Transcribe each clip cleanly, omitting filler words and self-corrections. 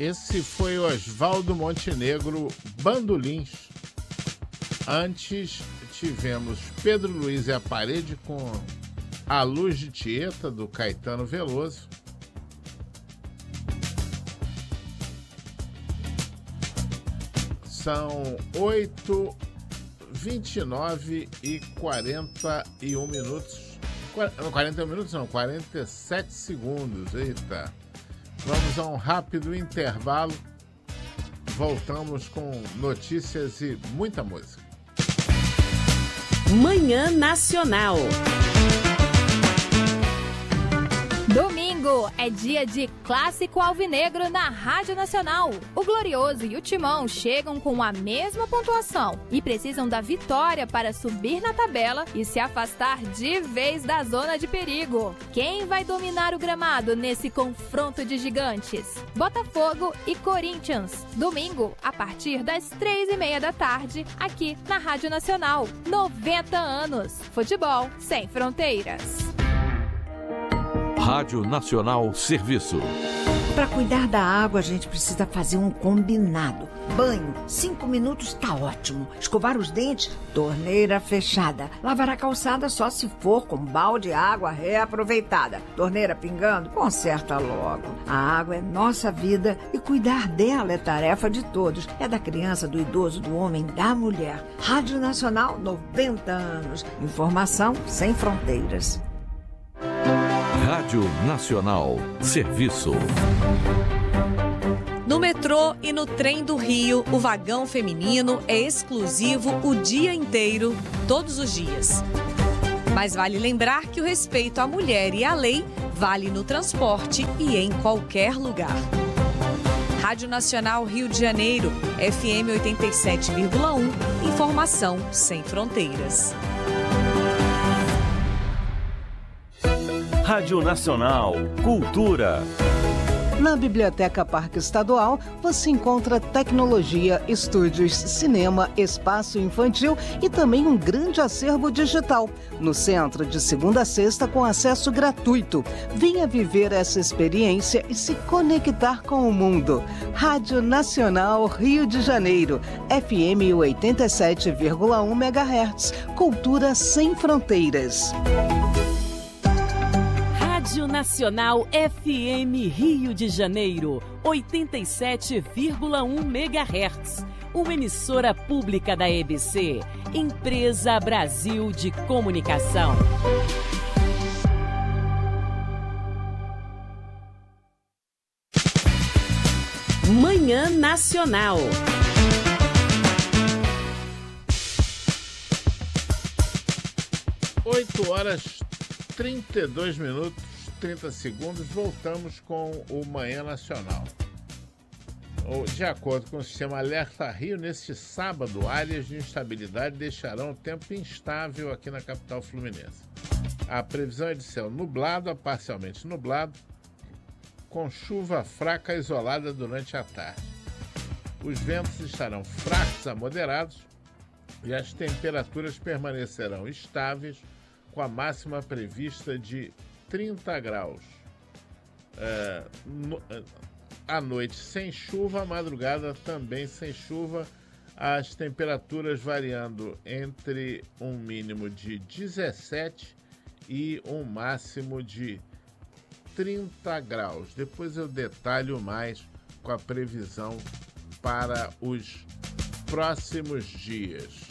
Esse foi Oswaldo Montenegro, Bandolins. Antes tivemos Pedro Luiz e a Parede com A Luz de Tieta, do Caetano Veloso. São 8h29 e 41 minutos. 41 minutos não, 47 segundos. Eita. Vamos a um rápido intervalo. Voltamos com notícias e muita música. Manhã Nacional. Domingo é dia de Clássico Alvinegro na Rádio Nacional. O Glorioso e o Timão chegam com a mesma pontuação e precisam da vitória para subir na tabela e se afastar de vez da zona de perigo. Quem vai dominar o gramado nesse confronto de gigantes? Botafogo e Corinthians. Domingo, a partir das 3h30 da tarde, aqui na Rádio Nacional. 90 anos. Futebol sem fronteiras. Rádio Nacional Serviço. Para cuidar da água, a gente precisa fazer um combinado. Banho, 5 minutos tá ótimo. Escovar os dentes, torneira fechada. Lavar a calçada só se for com balde de água reaproveitada. Torneira pingando, conserta logo. A água é nossa vida e cuidar dela é tarefa de todos. É da criança, do idoso, do homem, da mulher. Rádio Nacional, 90 anos. Informação sem fronteiras. Rádio Nacional Serviço. No metrô e no trem do Rio, o vagão feminino é exclusivo o dia inteiro, todos os dias. Mas vale lembrar que o respeito à mulher e à lei vale no transporte e em qualquer lugar. Rádio Nacional Rio de Janeiro, FM 87,1, informação sem fronteiras. Rádio Nacional Cultura. Na Biblioteca Parque Estadual, você encontra tecnologia, estúdios, cinema, espaço infantil e também um grande acervo digital. No centro, de segunda a sexta, com acesso gratuito. Venha viver essa experiência e se conectar com o mundo. Rádio Nacional Rio de Janeiro, FM 87,1 MHz. Cultura sem fronteiras. Rádio Nacional FM Rio de Janeiro, 87,1 MHz. Uma emissora pública da EBC, Empresa Brasil de Comunicação. Manhã Nacional. 8h32, 30 segundos, voltamos com o Manhã Nacional. De acordo com o sistema Alerta Rio, neste sábado, áreas de instabilidade deixarão o tempo instável aqui na capital fluminense. A previsão é de céu nublado a parcialmente nublado, com chuva fraca isolada durante a tarde. Os ventos estarão fracos a moderados e as temperaturas permanecerão estáveis, com a máxima prevista de 30 graus. À noite sem chuva, à madrugada também sem chuva, as temperaturas variando entre um mínimo de 17 e um máximo de 30 graus. Depois eu detalho mais com a previsão para os próximos dias.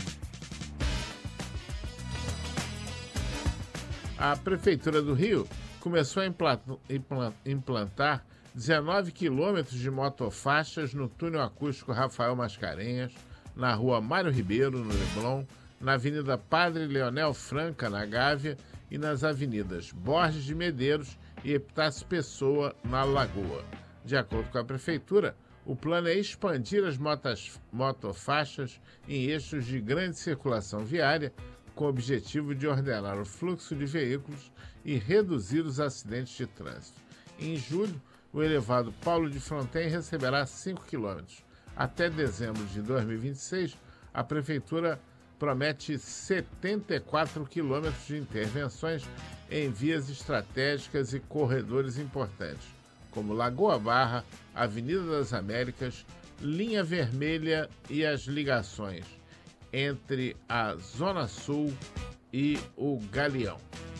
A Prefeitura do Rio começou a implantar 19 quilômetros de motofaixas no túnel acústico Rafael Mascarenhas, na rua Mário Ribeiro, no Leblon, na Avenida Padre Leonel Franca, na Gávea, e nas avenidas Borges de Medeiros e Epitácio Pessoa, na Lagoa. De acordo com a Prefeitura, o plano é expandir as motofaixas em eixos de grande circulação viária, com o objetivo de ordenar o fluxo de veículos e reduzir os acidentes de trânsito. Em julho, o elevado Paulo de Fronten receberá 5 quilômetros. Até dezembro de 2026, a Prefeitura promete 74 quilômetros de intervenções em vias estratégicas e corredores importantes, como Lagoa Barra, Avenida das Américas, Linha Vermelha e as ligações entre a Zona Sul e o Galeão.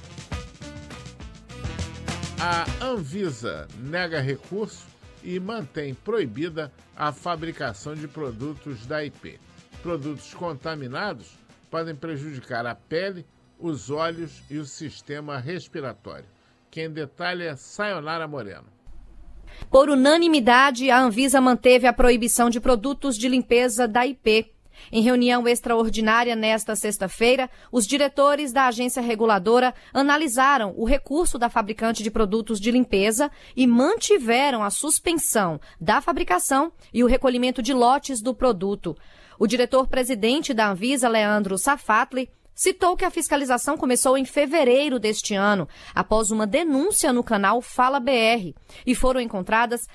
A Anvisa nega recurso e mantém proibida a fabricação de produtos da IP. Produtos contaminados podem prejudicar a pele, os olhos e o sistema respiratório. Quem detalha é Sayonara Moreno. Por unanimidade, a Anvisa manteve a proibição de produtos de limpeza da IP. Em reunião extraordinária nesta sexta-feira, os diretores da agência reguladora analisaram o recurso da fabricante de produtos de limpeza e mantiveram a suspensão da fabricação e o recolhimento de lotes do produto. O diretor-presidente da Anvisa, Leandro Safatli, citou que a fiscalização começou em fevereiro deste ano, após uma denúncia no canal Fala BR, e foram encontradas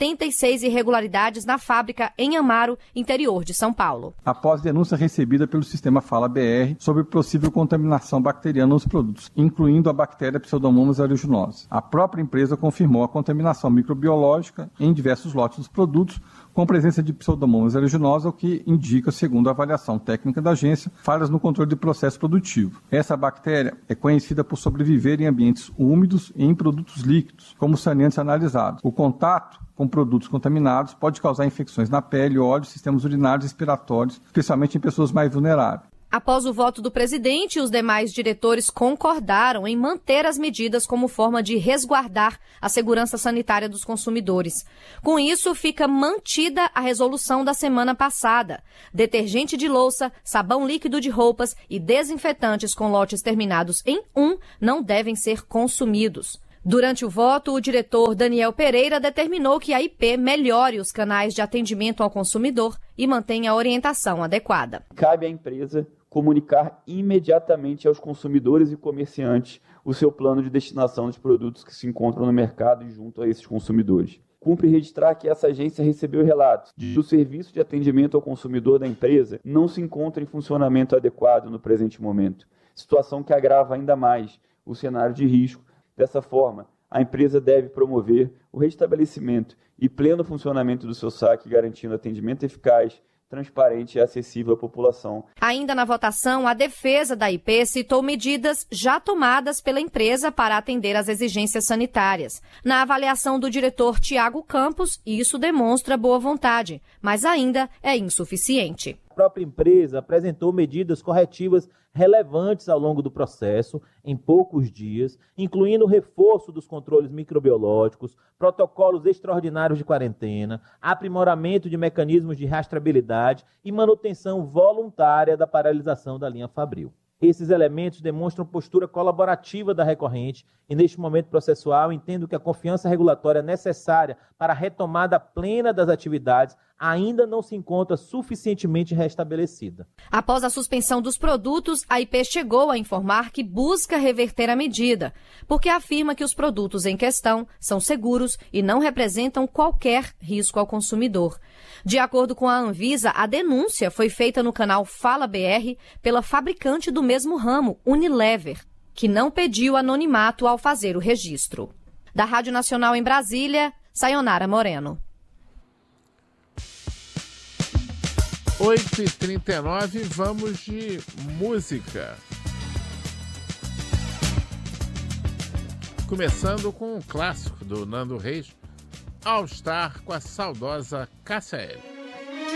76 irregularidades na fábrica em Amaro, interior de São Paulo. Após denúncia recebida pelo sistema Fala BR sobre possível contaminação bacteriana nos produtos, incluindo a bactéria Pseudomonas aeruginosa, a própria empresa confirmou a contaminação microbiológica em diversos lotes dos produtos, com presença de Pseudomonas aeruginosa, o que indica, segundo a avaliação técnica da agência, falhas no controle de processo produtivo. Essa bactéria é conhecida por sobreviver em ambientes úmidos e em produtos líquidos, como saneantes analisados. O contato com produtos contaminados pode causar infecções na pele, olhos, sistemas urinários e respiratórios, especialmente em pessoas mais vulneráveis. Após o voto do presidente, os demais diretores concordaram em manter as medidas como forma de resguardar a segurança sanitária dos consumidores. Com isso, fica mantida a resolução da semana passada. Detergente de louça, sabão líquido de roupas e desinfetantes com lotes terminados em 1 não devem ser consumidos. Durante o voto, o diretor Daniel Pereira determinou que a IP melhore os canais de atendimento ao consumidor e mantenha a orientação adequada. Cabe à empresa comunicar imediatamente aos consumidores e comerciantes o seu plano de destinação dos produtos que se encontram no mercado e junto a esses consumidores. Cumpre registrar que essa agência recebeu relatos de que o serviço de atendimento ao consumidor da empresa não se encontra em funcionamento adequado no presente momento, situação que agrava ainda mais o cenário de risco. Dessa forma, a empresa deve promover o restabelecimento e pleno funcionamento do seu saque, garantindo atendimento eficaz, transparente e acessível à população. Ainda na votação, a defesa da IP citou medidas já tomadas pela empresa para atender às exigências sanitárias. Na avaliação do diretor Tiago Campos, isso demonstra boa vontade, mas ainda é insuficiente. A própria empresa apresentou medidas corretivas relevantes ao longo do processo, em poucos dias, incluindo o reforço dos controles microbiológicos, protocolos extraordinários de quarentena, aprimoramento de mecanismos de rastreabilidade e manutenção voluntária da paralisação da linha Fabril. Esses elementos demonstram postura colaborativa da recorrente e, neste momento processual, entendo que a confiança regulatória necessária para a retomada plena das atividades ainda não se encontra suficientemente restabelecida. Após a suspensão dos produtos, a IP chegou a informar que busca reverter a medida, porque afirma que os produtos em questão são seguros e não representam qualquer risco ao consumidor. De acordo com a Anvisa, a denúncia foi feita no canal Fala BR pela fabricante do mesmo ramo, Unilever, que não pediu anonimato ao fazer o registro. Da Rádio Nacional em Brasília, Sayonara Moreno. 8h39, vamos de música. Começando com um clássico do Nando Reis, All Star, com a saudosa Cássia Eller.